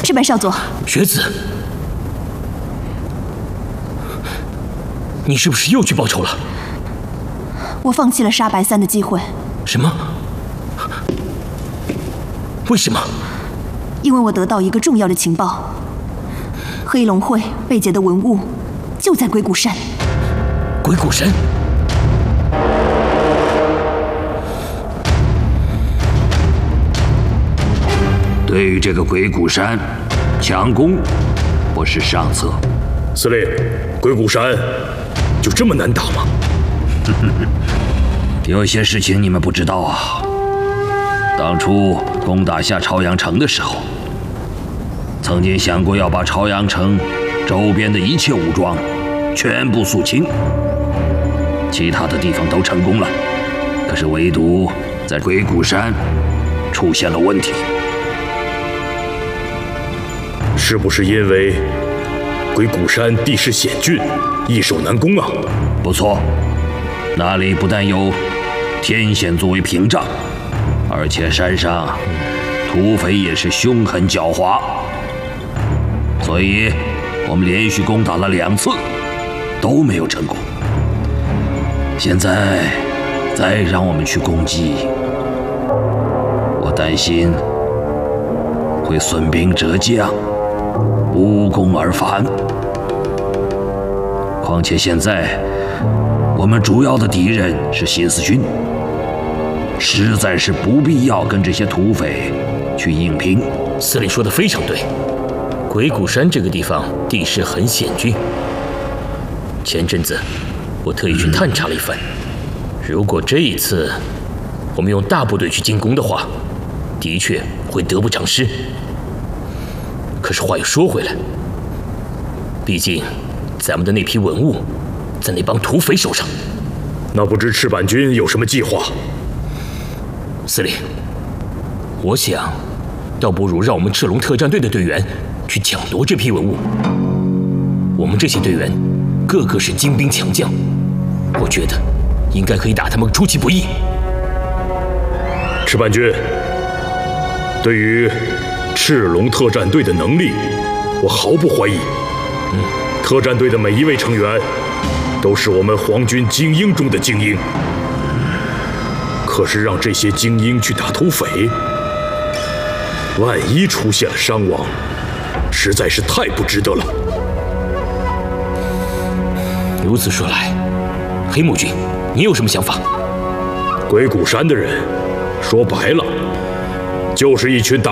赤坂少佐， 雪子，你是不是又去报仇了？ 我放弃了杀白三的机会。 什么？为什么？ 因为我得到一个重要的情报，黑龙会被劫的文物就在鬼谷山。 鬼谷山？ 对于这个鬼谷山，强攻不是上策。 司令，鬼谷山就这么难打吗？ 有些事情你们不知道啊。当初攻打下朝阳城的时候，曾经想过要把朝阳城周边的一切武装全部肃清，其他的地方都成功了，可是唯独在鬼谷山出现了问题。 是不是因为鬼谷山地势险峻，易守难攻啊？ 不错，那里不但有天险作为屏障，而且山上土匪也是凶狠狡猾，所以我们连续攻打了2次，都没有成功。现在再让我们去攻击，我担心会损兵折将，无功而返。况且现在我们主要的敌人是新四军，实在是不必要跟这些土匪去硬拼。 司令说的非常对，鬼谷山这个地方地势很险峻。前阵子我特意去探查了一番，如果这一次我们用大部队去进攻的话，的确会得不偿失。可是话又说回来，毕竟咱们的那批文物在那帮土匪手上。 那不知赤坂军有什么计划？ 司令，我想，倒不如让我们赤龙特战队的队员去抢夺这批文物。我们这些队员个个是精兵强将，我觉得应该可以打他们出其不意。 赤坂军，对于赤龙特战队的能力，我毫不怀疑。特战队的每一位成员都是我们皇军精英中的精英。可是让这些精英去打土匪，万一出现了伤亡，实在是太不值得了。 如此说来，黑木君，你有什么想法？ 鬼谷山的人，说白了，就是一群打